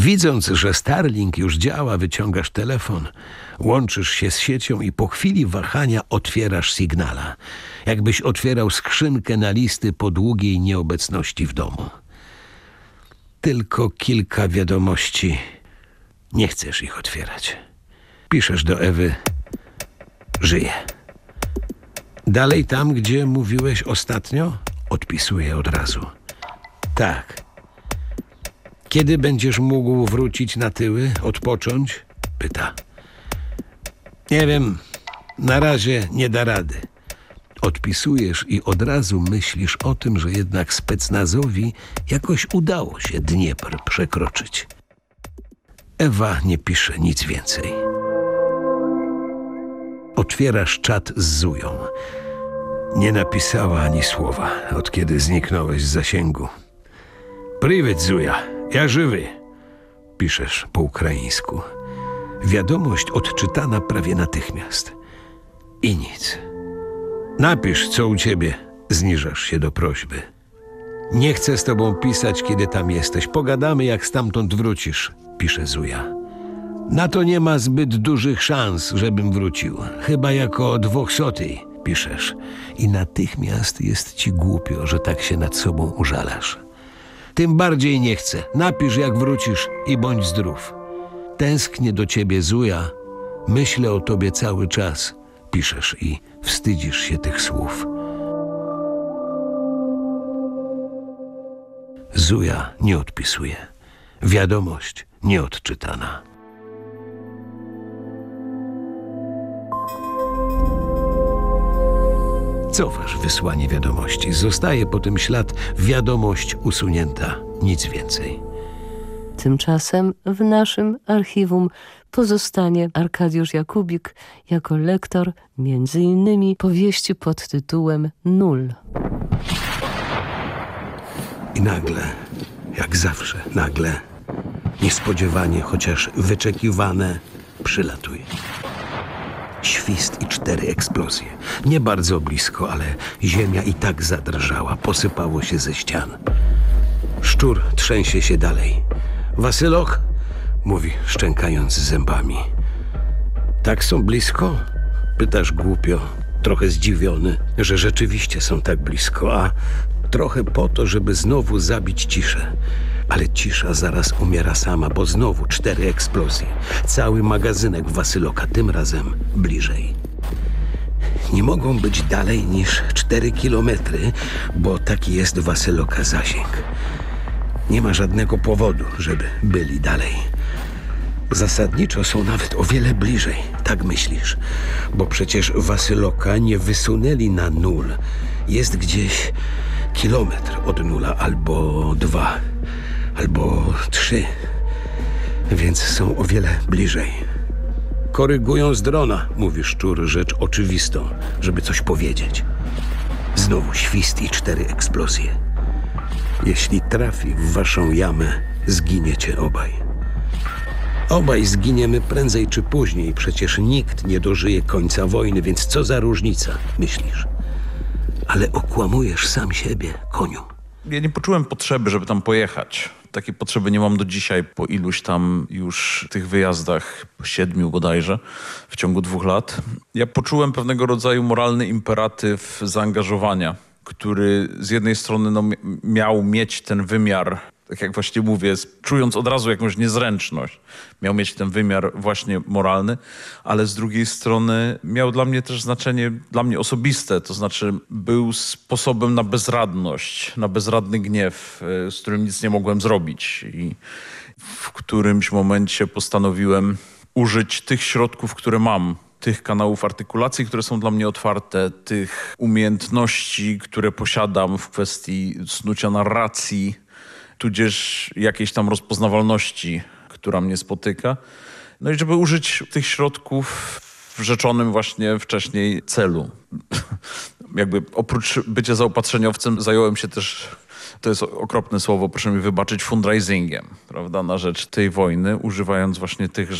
Widząc, że Starlink już działa, wyciągasz telefon, łączysz się z siecią i po chwili wahania otwierasz Signala. Jakbyś otwierał skrzynkę na listy po długiej nieobecności w domu. Tylko kilka wiadomości. Nie chcesz ich otwierać. Piszesz do Ewy: żyję. Dalej tam, gdzie mówiłeś ostatnio? Odpisuje od razu: tak. Kiedy będziesz mógł wrócić na tyły, odpocząć? Pyta. Nie wiem, na razie nie da rady. Odpisujesz i od razu myślisz o tym, że jednak specnazowi jakoś udało się Dniepr przekroczyć. Ewa nie pisze nic więcej. Otwierasz czat z Zują. Nie napisała ani słowa, od kiedy zniknąłeś z zasięgu. Prywet, Zuja, ja żywy, piszesz po ukraińsku. Wiadomość odczytana prawie natychmiast. I nic. Napisz, co u ciebie. Zniżasz się do prośby. Nie chcę z tobą pisać, kiedy tam jesteś. Pogadamy, jak stamtąd wrócisz, pisze Zuja. Na to nie ma zbyt dużych szans, żebym wrócił. Chyba jako 200, piszesz. I natychmiast jest ci głupio, że tak się nad sobą użalasz. Tym bardziej nie chcę. Napisz, jak wrócisz i bądź zdrów. Tęsknię do ciebie, Zuja. Myślę o tobie cały czas, piszesz i wstydzisz się tych słów. Zuja nie odpisuje. Wiadomość nieodczytana. Cofasz wysłanie wiadomości. Zostaje po tym ślad: wiadomość usunięta. Nic więcej. Tymczasem w naszym archiwum pozostanie Arkadiusz Jakubik jako lektor m.in. powieści pod tytułem Nul. I nagle, jak zawsze nagle, niespodziewanie, chociaż wyczekiwane, przylatuje. Świst i 4 eksplozje. Nie bardzo blisko, ale ziemia i tak zadrżała. Posypało się ze ścian. Szczur trzęsie się dalej. Wasylok, mówi, szczękając zębami. Tak są blisko? Pytasz głupio, trochę zdziwiony, że rzeczywiście są tak blisko, a trochę po to, żeby znowu zabić ciszę. Ale cisza zaraz umiera sama, bo znowu 4 eksplozje. Cały magazynek Wasyloka, tym razem bliżej. Nie mogą być dalej niż 4 kilometry, bo taki jest Wasyloka zasięg. Nie ma żadnego powodu, żeby byli dalej. Zasadniczo są nawet o wiele bliżej, tak myślisz, bo przecież Wasyloka nie wysunęli na nul. Jest gdzieś kilometr od nula, albo 2, albo 3, więc są o wiele bliżej. Korygują z drona, mówi Szczur, rzecz oczywistą, żeby coś powiedzieć. Znowu świst i 4 eksplozje. Jeśli trafi w waszą jamę, zginiecie obaj. Obaj zginiemy prędzej czy później, przecież nikt nie dożyje końca wojny, więc co za różnica, myślisz. Ale okłamujesz sam siebie, koniu. Ja nie poczułem potrzeby, żeby tam pojechać. Takiej potrzeby nie mam do dzisiaj, po iluś tam już tych wyjazdach, 7 bodajże, w ciągu 2 lat. Ja poczułem pewnego rodzaju moralny imperatyw zaangażowania, który z jednej strony miał mieć ten wymiar, tak jak właśnie mówię, czując od razu jakąś niezręczność, miał mieć ten wymiar właśnie moralny, ale z drugiej strony miał dla mnie też znaczenie, dla mnie osobiste, to znaczy był sposobem na bezradność, na bezradny gniew, z którym nic nie mogłem zrobić i w którymś momencie postanowiłem użyć tych środków, które mam, tych kanałów artykulacji, które są dla mnie otwarte, tych umiejętności, które posiadam w kwestii snucia narracji, tudzież jakiejś tam rozpoznawalności, która mnie spotyka. No i żeby użyć tych środków w rzeczonym właśnie wcześniej celu. Jakby oprócz bycia zaopatrzeniowcem zająłem się też, to jest okropne słowo, proszę mi wybaczyć, fundraisingiem, prawda, na rzecz tej wojny, używając właśnie tych